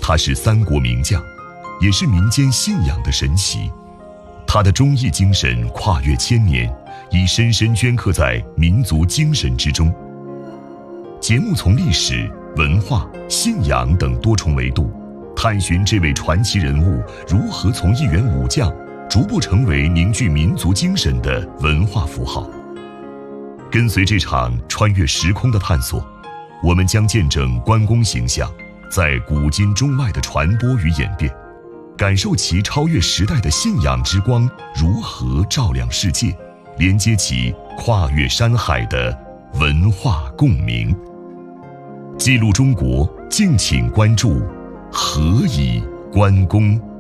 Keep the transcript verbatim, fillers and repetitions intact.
他是三国名将，也是民间信仰的神奇。他的忠义精神跨越千年，已深深镌刻在民族精神之中。节目从历史、文化、信仰等多重维度，探寻这位传奇人物如何从一员武将逐步成为凝聚民族精神的文化符号。跟随这场穿越时空的探索，我们将见证关公形象在古今中外的传播与演变，感受其超越时代的信仰之光如何照亮世界，连接起跨越山海的文化共鸣。记录中国，敬请关注何以关公。